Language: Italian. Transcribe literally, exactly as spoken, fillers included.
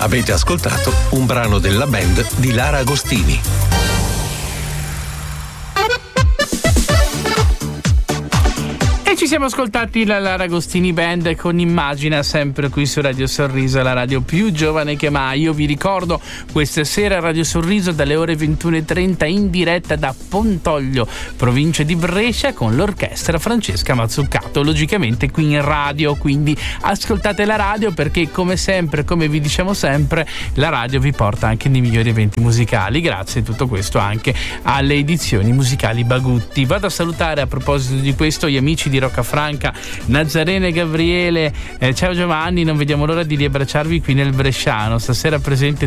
Avete ascoltato un brano della band di Lara Agostini. E ci siamo ascoltati la Lara Agostini Band con Immagina, sempre qui su Radio Sorriso, la radio più giovane che mai. Io vi ricordo questa sera Radio Sorriso dalle ore ventuno e trenta in diretta da Pontoglio, provincia di Brescia, con l'orchestra Francesca Mazzucato, logicamente qui in radio, quindi ascoltate la radio, perché come sempre, come vi diciamo sempre, la radio vi porta anche nei migliori eventi musicali, grazie a tutto questo anche alle edizioni musicali Bagutti. Vado a salutare a proposito di questo gli amici di Roccafranca, Nazarene e Gabriele. Eh, ciao Giovanni, non vediamo l'ora di riabbracciarvi qui nel Bresciano, stasera presente